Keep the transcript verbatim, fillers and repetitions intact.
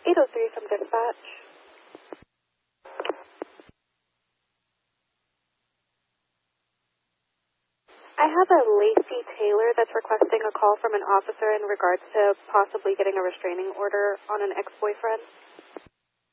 eight oh three from dispatch. I have a Lacey Taylor that's requesting a call from an officer in regards to possibly getting a restraining order on an ex-boyfriend.